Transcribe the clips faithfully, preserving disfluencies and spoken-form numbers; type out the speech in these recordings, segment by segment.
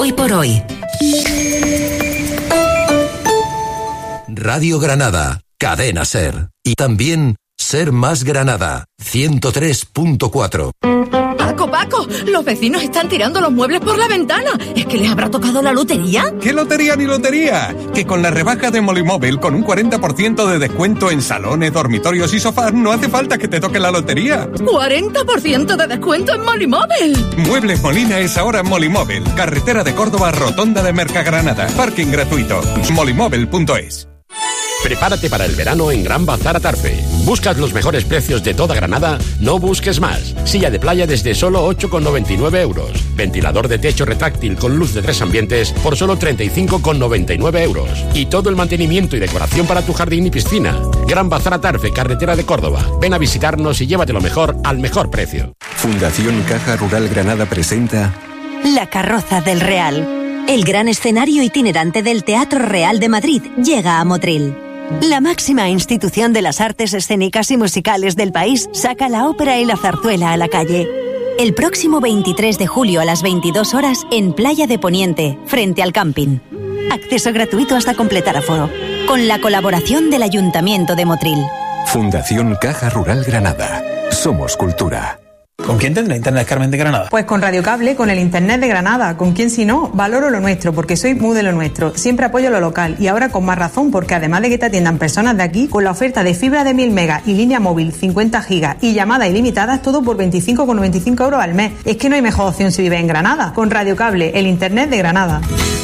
Hoy por hoy. Radio Granada, Cadena Ser. Y también Ser Más Granada, ciento tres punto cuatro. Paco, Paco, los vecinos están tirando los muebles por la ventana. ¿Es que les habrá tocado la lotería? ¿Qué lotería ni lotería? Que con la rebaja de Molimóvil, con un cuarenta por ciento de descuento en salones, dormitorios y sofás, no hace falta que te toque la lotería. ¿cuarenta por ciento de descuento en Molimóvil? Muebles Molina es ahora Molimóvil. Carretera de Córdoba, Rotonda de Mercagranada. Parking gratuito. molimóvil punto es. Prepárate para el verano en Gran Bazar Atarfe. ¿Buscas los mejores precios de toda Granada? No busques más. Silla de playa desde solo ocho con noventa y nueve euros. Ventilador de techo retráctil con luz de tres ambientes por solo treinta y cinco con noventa y nueve euros. Y todo el mantenimiento y decoración para tu jardín y piscina. Gran Bazar Atarfe, carretera de Córdoba. Ven a visitarnos y llévate lo mejor al mejor precio. Fundación Caja Rural Granada presenta La Carroza del Real. El gran escenario itinerante del Teatro Real de Madrid llega a Motril. La máxima institución de las artes escénicas y musicales del país saca la ópera y la zarzuela a la calle. El próximo veintitrés de julio a las veintidós horas en Playa de Poniente, frente al camping. Acceso gratuito hasta completar aforo. Con la colaboración del Ayuntamiento de Motril. Fundación Caja Rural Granada. Somos cultura. ¿Con quién tendrá Internet Carmen de Granada? Pues con Radio Cable, con el Internet de Granada. ¿Con quién si no? Valoro lo nuestro, porque soy muy de lo nuestro. Siempre apoyo lo local y ahora con más razón, porque además de que te atiendan personas de aquí, con la oferta de fibra de mil megas y línea móvil cincuenta gigas y llamadas ilimitadas, todo por veinticinco con noventa y cinco euros al mes. Es que no hay mejor opción si vives en Granada. Con Radio Cable, el Internet de Granada.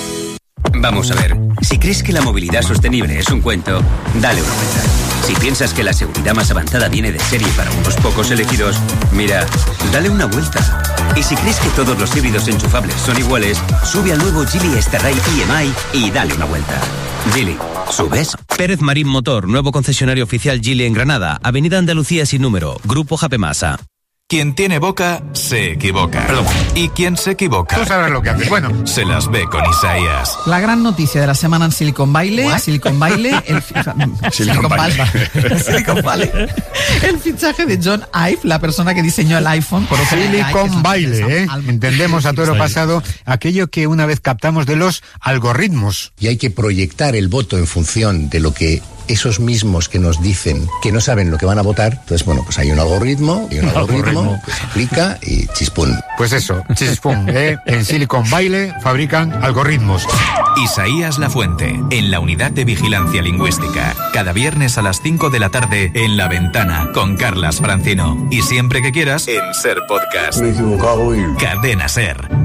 Vamos a ver, si crees que la movilidad sostenible es un cuento, dale una vuelta. Si piensas que la seguridad más avanzada viene de serie para unos pocos elegidos, mira, dale una vuelta. Y si crees que todos los híbridos enchufables son iguales, sube al nuevo Geely Starray E M I y dale una vuelta. Geely, ¿subes? Pérez Marín Motor, nuevo concesionario oficial Geely en Granada, Avenida Andalucía sin número, Grupo Japemasa. Quien tiene boca, se equivoca. Perdón. Y quien se equivoca... Tú sabes lo que haces. Bueno. Se las ve con Isaías. La gran noticia de la semana en Silicon Valley... ¿What? Silicon Valley... El, Silicon, Silicon Valley. Silicon Valley. El fichaje de John Ive, la persona que diseñó el iPhone... Por Silicon Valley, ¿eh? Entendemos a toro pasado aquello que una vez captamos de los algoritmos. Y hay que proyectar el voto en función de lo que... esos mismos que nos dicen que no saben lo que van a votar. Entonces, bueno, pues hay un algoritmo y un algoritmo que se aplica y chispún. Pues eso, chispún, ¿eh? En Silicon Valley fabrican algoritmos. Isaías Lafuente, en la Unidad de Vigilancia Lingüística. Cada viernes a las cinco de la tarde en La Ventana con Carlas Francino. Y siempre que quieras en Ser Podcast. Me he equivocado y... Cadena Ser.